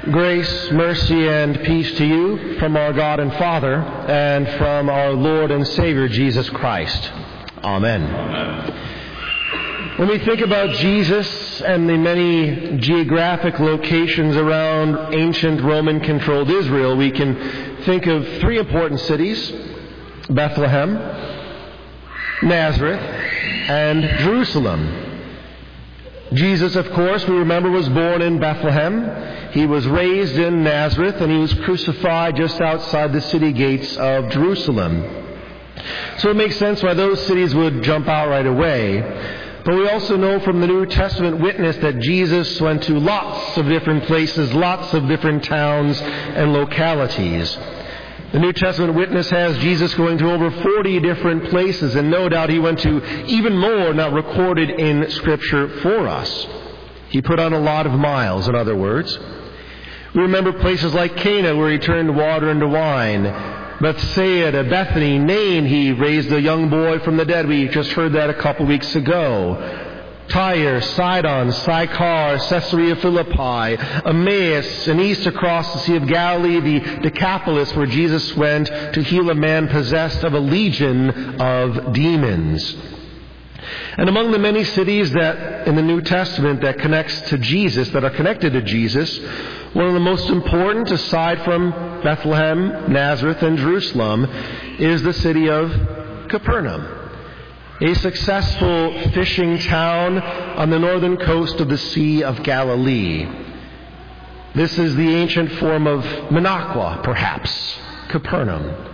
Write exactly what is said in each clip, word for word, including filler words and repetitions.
Grace, mercy, and peace to you from our God and Father and from our Lord and Savior Jesus Christ. Amen. Amen. When we think about Jesus and the many geographic locations around ancient Roman-controlled Israel, we can think of three important cities: Bethlehem, Nazareth, and Jerusalem. Jesus, of course, we remember, was born in Bethlehem. He was raised in Nazareth, and he was crucified just outside the city gates of Jerusalem. So it makes sense why those cities would jump out right away. But we also know from the New Testament witness that Jesus went to lots of different places, lots of different towns and localities. The New Testament witness has Jesus going to over forty different places, and no doubt he went to even more not recorded in Scripture for us. He put on a lot of miles, in other words. We remember places like Cana, where he turned water into wine; Bethsaida, Bethany, Nain, he raised a young boy from the dead. We just heard that a couple weeks ago. Tyre, Sidon, Sychar, Caesarea Philippi, Emmaus, and east across the Sea of Galilee, the Decapolis, where Jesus went to heal a man possessed of a legion of demons. And among the many cities that in the New Testament that connects to Jesus, that are connected to Jesus, one of the most important, aside from Bethlehem, Nazareth, and Jerusalem, is the city of Capernaum, a successful fishing town on the northern coast of the Sea of Galilee. This is the ancient form of Minocqua, perhaps, Capernaum.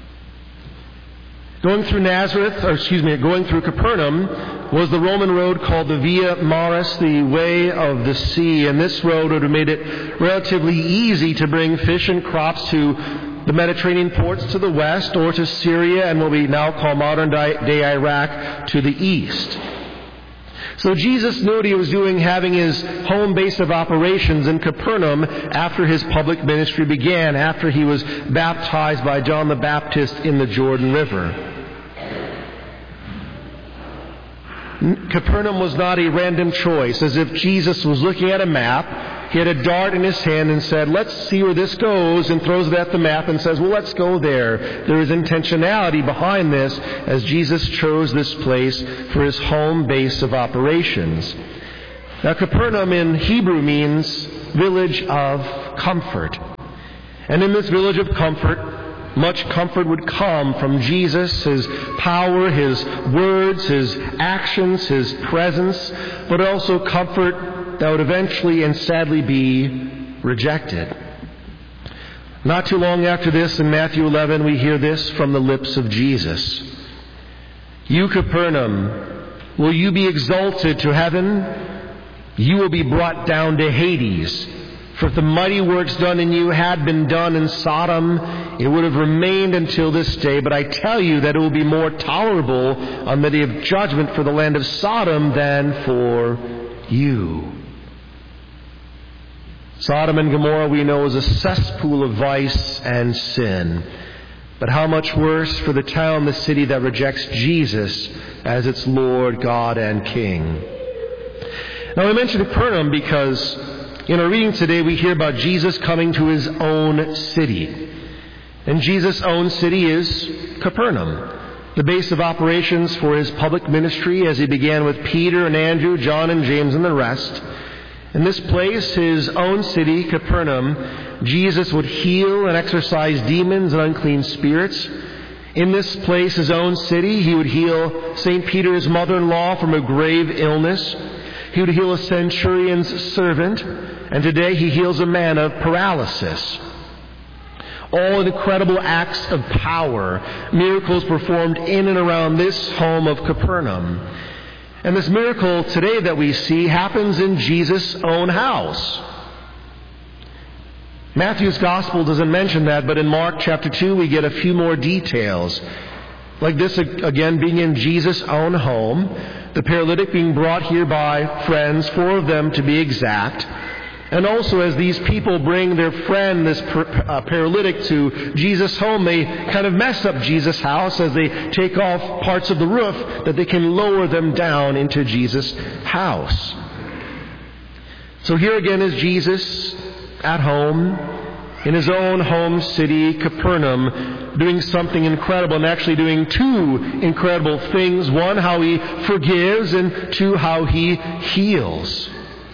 Going through Nazareth, or excuse me, going through Capernaum was the Roman road called the Via Maris, the Way of the Sea. And this road would have made it relatively easy to bring fish and crops to the Mediterranean ports to the west, or to Syria and what we now call modern-day Iraq to the east. So Jesus knew what he was doing, having his home base of operations in Capernaum after his public ministry began, after he was baptized by John the Baptist in the Jordan River. Capernaum was not a random choice. As if Jesus was looking at a map, he had a dart in his hand and said, "Let's see where this goes," and throws it at the map and says, "Well, let's go there." There is intentionality behind this, as Jesus chose this place for his home base of operations. Now, Capernaum in Hebrew means village of comfort. And in this village of comfort, much comfort would come from Jesus, his power, his words, his actions, his presence, but also comfort that would eventually and sadly be rejected. Not too long after this, in Matthew eleven, we hear this from the lips of Jesus. "You, Capernaum, will you be exalted to heaven? You will be brought down to Hades. For if the mighty works done in you had been done in Sodom, it would have remained until this day. But I tell you that it will be more tolerable on the day of judgment for the land of Sodom than for you." Sodom and Gomorrah, we know, is a cesspool of vice and sin. But how much worse for the town, the city that rejects Jesus as its Lord, God, and King. Now, I mentioned Capernaum because in our reading today, we hear about Jesus coming to his own city. And Jesus' own city is Capernaum, the base of operations for his public ministry as he began with Peter and Andrew, John and James and the rest. In this place, his own city, Capernaum, Jesus would heal and exorcise demons and unclean spirits. In this place, his own city, he would heal Saint Peter's mother-in-law from a grave illness. He would heal a centurion's servant, and today he heals a man of paralysis. All incredible acts of power, miracles performed in and around this home of Capernaum. And this miracle today that we see happens in Jesus' own house. Matthew's Gospel doesn't mention that, but in Mark chapter two we get a few more details. Like this, again, being in Jesus' own home, the paralytic being brought here by friends, four of them to be exact. And also, as these people bring their friend, this uh, paralytic, to Jesus' home, they kind of mess up Jesus' house as they take off parts of the roof that they can lower them down into Jesus' house. So here again is Jesus at home, in his own home city, Capernaum, doing something incredible, and actually doing two incredible things. One, how he forgives, and two, how he heals.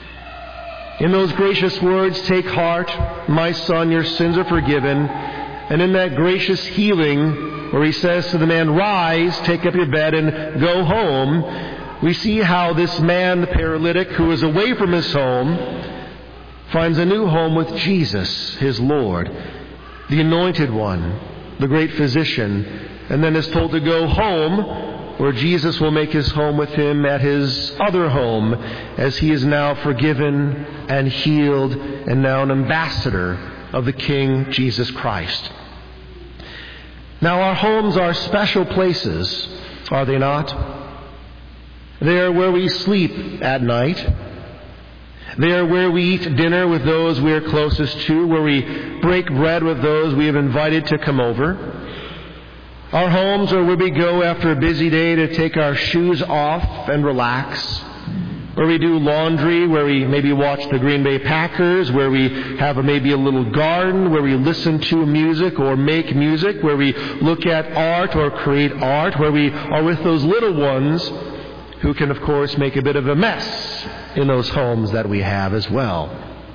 In those gracious words, "Take heart, my son, your sins are forgiven." And in that gracious healing, where he says to the man, "Rise, take up your bed, and go home," we see how this man, the paralytic, who is away from his home, finds a new home with Jesus, his Lord, the Anointed One, the great physician, and then is told to go home, where Jesus will make his home with him at his other home, as he is now forgiven and healed and now an ambassador of the King Jesus Christ. Now, our homes are special places, are they not? They are where we sleep at night. They are where we eat dinner with those we are closest to, where we break bread with those we have invited to come over. Our homes are where we go after a busy day to take our shoes off and relax, where we do laundry, where we maybe watch the Green Bay Packers, where we have a, maybe a little garden, where we listen to music or make music, where we look at art or create art, where we are with those little ones who can, of course, make a bit of a mess in those homes that we have as well.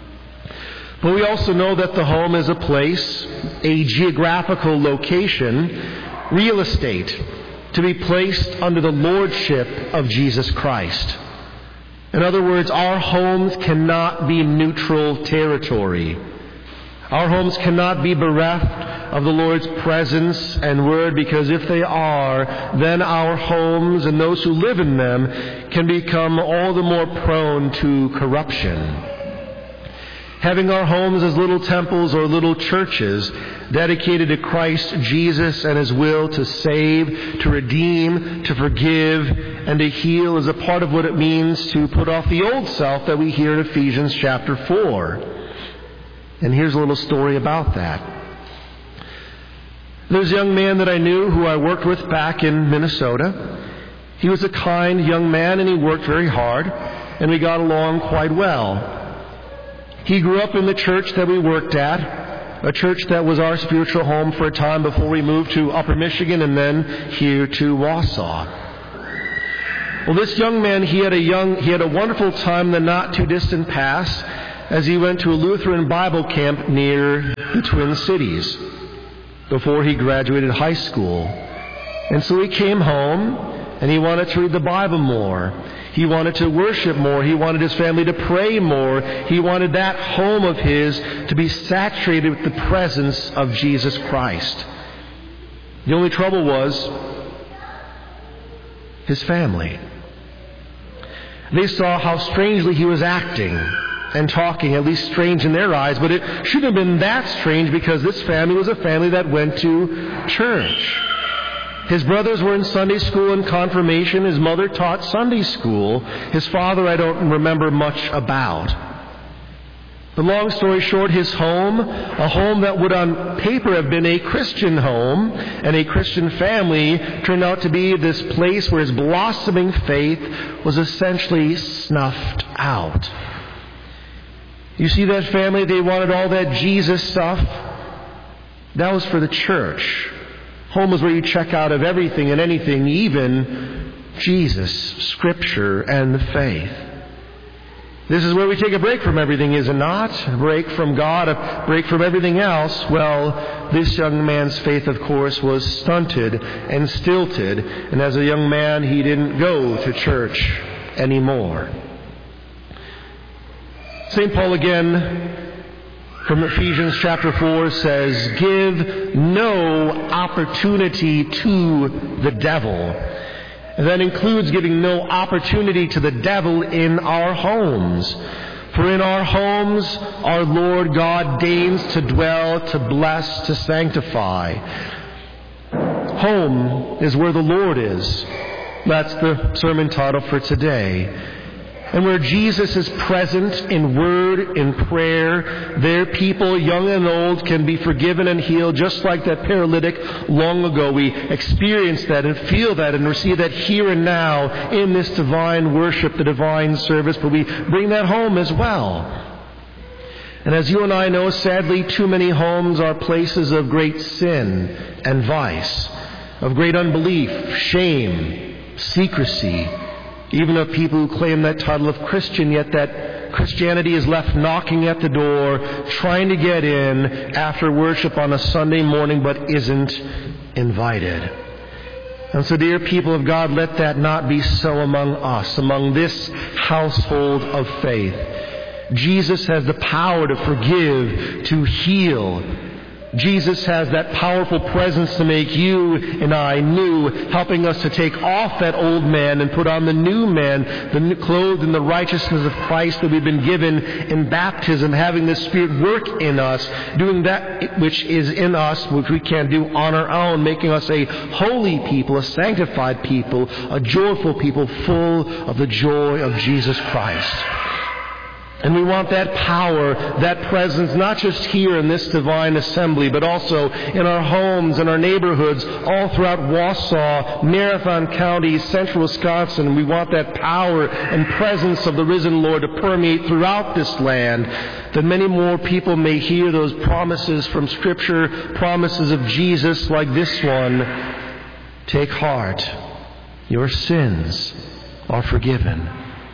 But we also know that the home is a place, a geographical location, real estate, to be placed under the lordship of Jesus Christ. In other words, our homes cannot be neutral territory. Our homes cannot be bereft of the Lord's presence and word, because if they are, then our homes and those who live in them can become all the more prone to corruption. Having our homes as little temples or little churches dedicated to Christ Jesus and His will to save, to redeem, to forgive, and to heal is a part of what it means to put off the old self that we hear in Ephesians chapter four. And here's a little story about that. There's a young man that I knew who I worked with back in Minnesota. He was a kind young man and he worked very hard, and we got along quite well. He grew up in the church that we worked at, a church that was our spiritual home for a time before we moved to Upper Michigan and then here to Wausau. Well, this young man, he had a young, he had a wonderful time in the not too distant past as he went to a Lutheran Bible camp near the Twin Cities before he graduated high school. And so he came home and he wanted to read the Bible more. He wanted to worship more. He wanted his family to pray more. He wanted that home of his to be saturated with the presence of Jesus Christ. The only trouble was his family. They saw how strangely he was acting and talking, at least strange in their eyes, but it shouldn't have been that strange because this family was a family that went to church. His brothers were in Sunday school and confirmation. His mother taught Sunday school. His father I don't remember much about. The long story short, his home, a home that would on paper have been a Christian home and a Christian family, turned out to be this place where his blossoming faith was essentially snuffed out. You see, that family, they wanted all that Jesus stuff. That was for the church. Home is where you check out of everything and anything, even Jesus, Scripture, and the faith. This is where we take a break from everything, is it not? A break from God, a break from everything else. Well, this young man's faith, of course, was stunted and stilted. And as a young man, he didn't go to church anymore. Saint Paul again, from Ephesians chapter four, says, "Give no opportunity to the devil." And that includes giving no opportunity to the devil in our homes. For in our homes, our Lord God deigns to dwell, to bless, to sanctify. Home is where the Lord is. That's the sermon title for today. And where Jesus is present in word, in prayer, there people, young and old, can be forgiven and healed, just like that paralytic long ago. We experience that and feel that and receive that here and now in this divine worship, the divine service, but we bring that home as well. And as you and I know, sadly, too many homes are places of great sin and vice, of great unbelief, shame, secrecy, even of people who claim that title of Christian, yet that Christianity is left knocking at the door, trying to get in after worship on a Sunday morning, but isn't invited. And so, dear people of God, let that not be so among us, among this household of faith. Jesus has the power to forgive, to heal. Jesus has that powerful presence to make you and I new, helping us to take off that old man and put on the new man, the new, clothed in the righteousness of Christ that we've been given in baptism, having the Spirit work in us, doing that which is in us, which we can't do on our own, making us a holy people, a sanctified people, a joyful people, full of the joy of Jesus Christ. And we want that power, that presence, not just here in this divine assembly, but also in our homes, in our neighborhoods, all throughout Wausau, Marathon County, central Wisconsin. We want that power and presence of the risen Lord to permeate throughout this land, that many more people may hear those promises from Scripture, promises of Jesus like this one. Take heart, your sins are forgiven.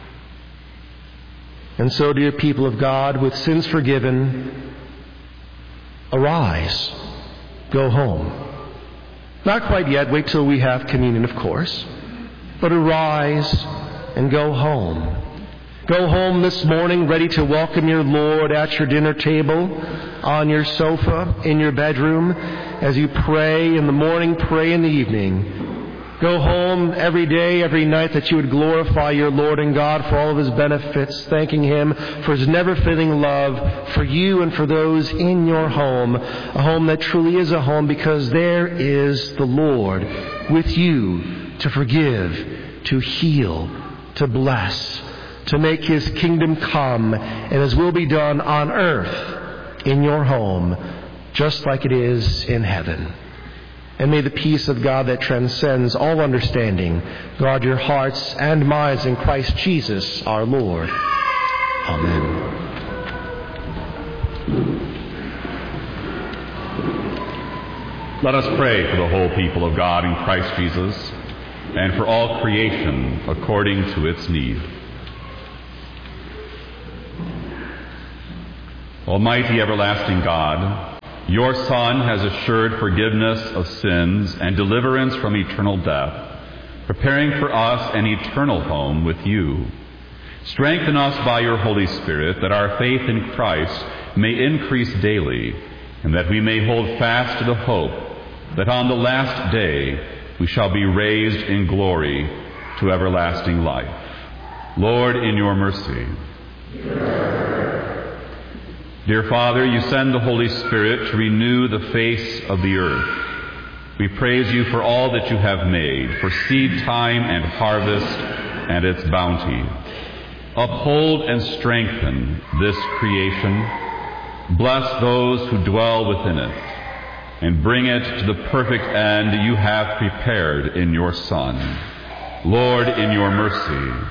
And so, dear people of God, with sins forgiven, arise, go home. Not quite yet, wait till we have communion, of course, but arise and go home. Go home this morning ready to welcome your Lord at your dinner table, on your sofa, in your bedroom, as you pray in the morning, pray in the evening. Go home every day, every night, that you would glorify your Lord and God for all of His benefits, thanking Him for His never-failing love for you and for those in your home, a home that truly is a home because there is the Lord with you to forgive, to heal, to bless, to make His kingdom come and His will be done on earth in your home, just like it is in heaven. And may the peace of God that transcends all understanding guard your hearts and minds in Christ Jesus our Lord. Amen. Let us pray for the whole people of God in Christ Jesus and for all creation according to its need. Almighty everlasting God, your Son has assured forgiveness of sins and deliverance from eternal death, preparing for us an eternal home with you. Strengthen us by your Holy Spirit that our faith in Christ may increase daily, and that we may hold fast to the hope that on the last day we shall be raised in glory to everlasting life. Lord, in your mercy. Dear Father, you send the Holy Spirit to renew the face of the earth. We praise you for all that you have made, for seed time and harvest and its bounty. Uphold and strengthen this creation. Bless those who dwell within it, and bring it to the perfect end you have prepared in your Son. Lord, in your mercy.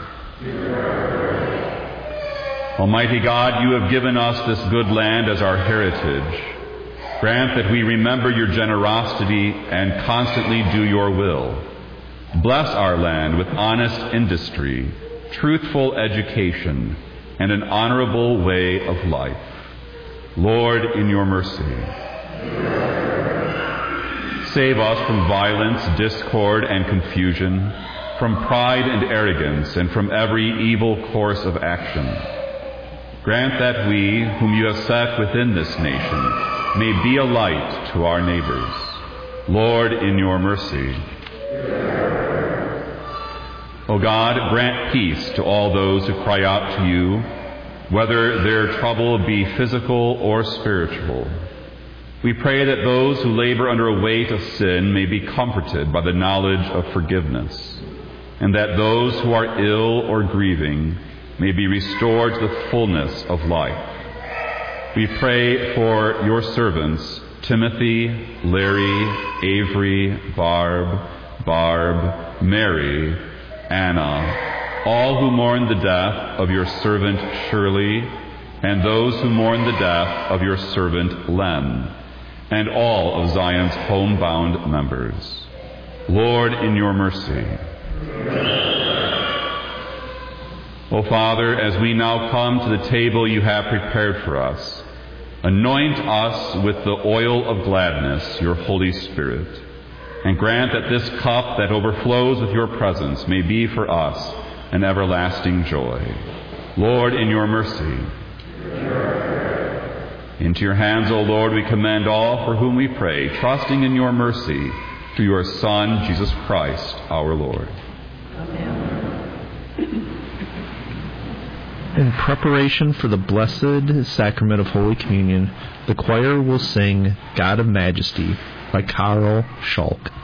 Almighty God, you have given us this good land as our heritage. Grant that we remember your generosity and constantly do your will. Bless our land with honest industry, truthful education, and an honorable way of life. Lord, in your mercy. Save us from violence, discord, and confusion, from pride and arrogance, and from every evil course of action. Grant that we, whom you have set within this nation, may be a light to our neighbors. Lord, in your mercy. O God, grant peace to all those who cry out to you, whether their trouble be physical or spiritual. We pray that those who labor under a weight of sin may be comforted by the knowledge of forgiveness, and that those who are ill or grieving may be restored to the fullness of life. We pray for your servants, Timothy, Larry, Avery, Barb, Barb, Mary, Anna, all who mourn the death of your servant Shirley, and those who mourn the death of your servant Lem, and all of Zion's homebound members. Lord, in your mercy. O Father, as we now come to the table you have prepared for us, anoint us with the oil of gladness, your Holy Spirit, and grant that this cup that overflows with your presence may be for us an everlasting joy. Lord, in your mercy. Into your hands, O Lord, we commend all for whom we pray, trusting in your mercy through your Son, Jesus Christ, our Lord. Amen. In preparation for the blessed sacrament of Holy Communion, the choir will sing God of Majesty by Carl Schalk.